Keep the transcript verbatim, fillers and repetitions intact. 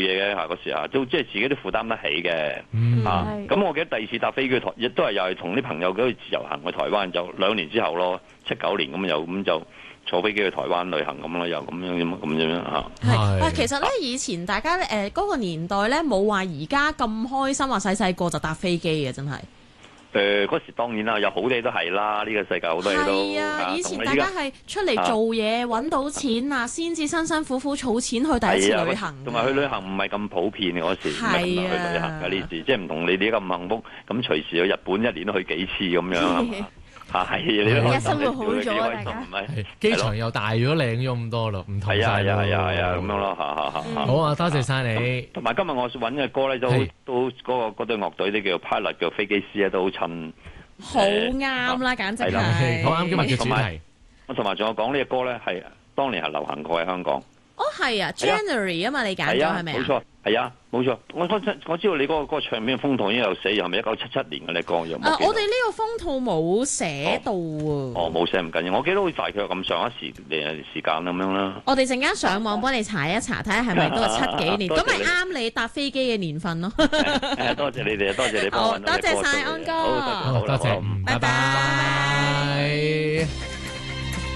嘢嘅嚇嗰時啊，都即係自己都負擔得起嘅。 嗯、 啊，咁我記得第二次搭飛機去台，亦都係又係同啲朋友嗰去自由行去台灣，就兩年之後咯，七九年咁又咁就坐飛機去台灣旅行咁咯，又咁樣咁咁樣嚇。 係啊，其實咧以前大家誒嗰個年代咧冇話而家咁開心，話細細個就搭飛機嘅，真係。 誒嗰、呃、時當然啦，有好多嘢都係啦，呢、這個世界好多嘢都。 係啊，以前大家係出嚟做嘢揾到錢啊，先至辛辛苦苦儲錢去第一次旅行。 同埋、啊、去旅行唔係咁普遍嘅嗰時，唔係咁去旅行嘅呢時，即係唔同你哋咁幸福，咁隨時去日本一年都去幾次咁樣係嘛？係，你都而家生活好咗，大家唔係機場又大咗靚咗咁多咯，唔同晒咯。 係啊係啊係啊咁樣咯，嚇嚇嚇。 好啊，多謝晒你。 同埋今日我揾嘅歌咧，都都嗰個嗰隊樂隊啲叫 Pilot 叫飛機師咧，都好襯。 好啱啦，簡直係。 好啱今日嘅主題。 我同埋仲有講呢隻歌咧，係當年係流行過喺香港。 哦，係啊 ，January 啊嘛，你揀咗係咪啊？ 冇錯，係啊，冇錯。我我我知道你嗰個嗰個唱片封套已經有寫，係咪一九七七年嘅呢歌？ 啊，我哋呢個封套冇寫到喎。 哦，冇寫唔緊要，我記得好似大概咁上一時誒時間咁樣啦。 我哋陣間上網幫你查一查，睇下係咪都係七幾年，咁咪啱你搭飛機嘅年份咯。 多謝你哋，多謝你幫我揾到隻歌。 多謝晒安哥， 好，多謝， 多謝，拜拜。